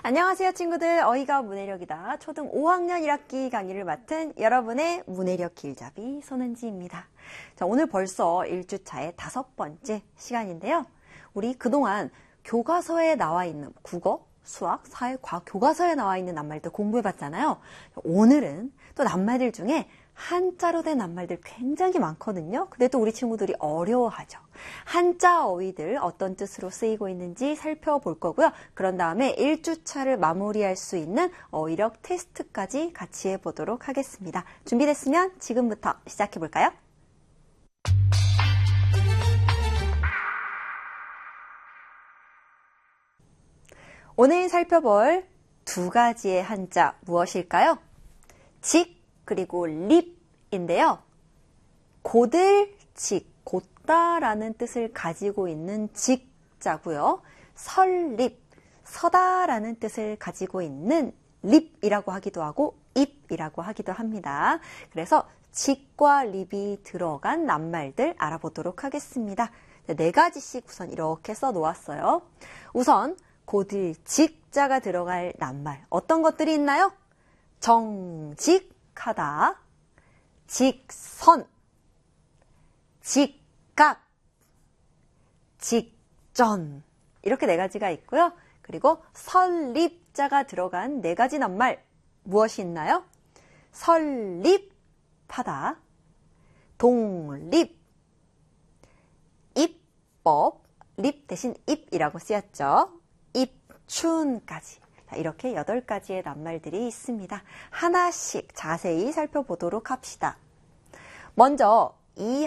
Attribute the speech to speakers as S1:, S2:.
S1: 안녕하세요 친구들, 어휘가 문해력이다. 초등 5학년 1학기 강의를 맡은 여러분의 문해력 길잡이 손은지입니다. 자, 오늘 벌써 1주차의 5번째 시간인데요. 우리 그동안 교과서에 나와 있는 국어, 수학, 사회, 과학 교과서에 나와 있는 낱말들 공부해봤잖아요. 오늘은 또 낱말들 중에 한자로 된 낱말들 굉장히 많거든요. 근데 또 우리 친구들이 어려워하죠. 한자 어휘들 어떤 뜻으로 쓰이고 있는지 살펴볼 거고요. 그런 다음에 1주차를 마무리할 수 있는 어휘력 테스트까지 같이 해보도록 하겠습니다. 준비됐으면 지금부터 시작해볼까요? 오늘 살펴볼 두 가지의 한자 무엇일까요? 직 그리고 립인데요. 고들직, 곧다라는 뜻을 가지고 있는 직자고요. 설립, 서다라는 뜻을 가지고 있는 립이라고 하기도 하고 입이라고 하기도 합니다. 그래서 직과 립이 들어간 낱말들 알아보도록 하겠습니다. 네 가지씩 우선 이렇게 써놓았어요. 우선 고들직자가 들어갈 낱말 어떤 것들이 있나요? 정직하다, 직선, 직각, 직전 이렇게 네 가지가 있고요. 그리고 설립자가 들어간 네 가지 낱말 무엇이 있나요? 설립하다, 독립, 입법, 립 대신 입이라고 쓰였죠. 입춘까지. 이렇게 8가지의 낱말들이 있습니다. 하나씩 자세히 살펴보도록 합시다. 먼저 이